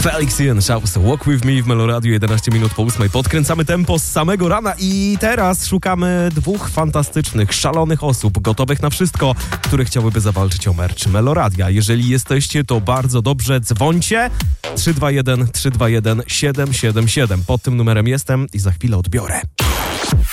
Felix Jan Schaus, Walk With Me w Meloradiu, 11 minut po 8. Podkręcamy tempo z samego rana i teraz szukamy dwóch fantastycznych, szalonych osób, gotowych na wszystko, które chciałyby zawalczyć o merch Meloradia. Jeżeli jesteście, to bardzo dobrze, dzwońcie 321 321 777. Pod tym numerem jestem i za chwilę odbiorę.